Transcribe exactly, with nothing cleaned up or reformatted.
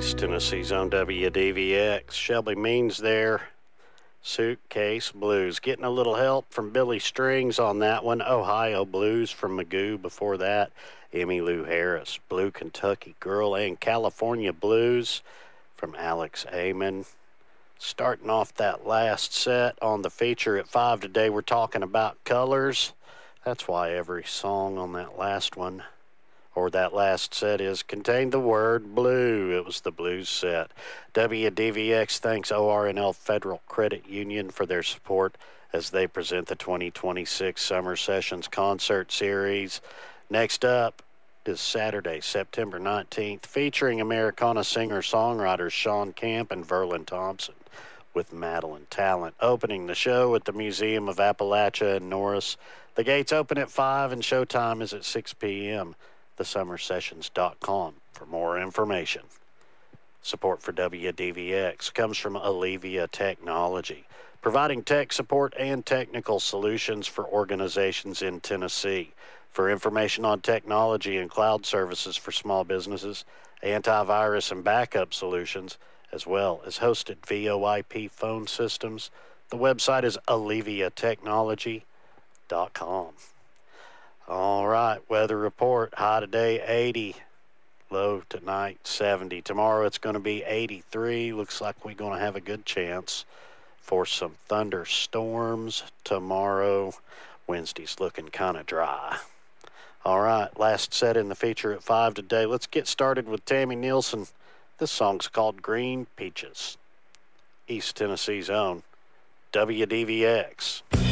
East Tennessee's own W D V X. Shelby Means there. Suitcase Blues. Getting a little help from Billy Strings on that one. Ohio Blues from Magoo before that. Emmylou Harris. Blue Kentucky Girl and California Blues from Alex Amon. Starting off that last set on the feature at five today, we're talking about colors. That's why every song on that last one, or that last set, is contained the word blue. It was the blues set. W D V X thanks O R N L Federal Credit Union for their support as they present the twenty twenty-six Summer Sessions Concert Series. Next up is Saturday, September nineteenth, featuring Americana singer-songwriters Sean Camp and Verlin Thompson with Madeline Talent. Opening the show at the Museum of Appalachia in Norris. The gates open at five and showtime is at six p.m. the summer sessions dot com for more information. Support for W D V X comes from Allevia Technology, providing tech support and technical solutions for organizations in Tennessee. For information on technology and cloud services for small businesses, antivirus and backup solutions, as well as hosted V O I P phone systems, the website is allevia technology dot com. All right, weather report. High today, eighty. Low tonight, seventy. Tomorrow it's going to be eighty-three. Looks like we're going to have a good chance for some thunderstorms tomorrow. Wednesday's looking kind of dry. All right, last set in the feature at five today. Let's get started with Tammy Nielsen. This song's called Green Peaches. East Tennessee's own W D V X.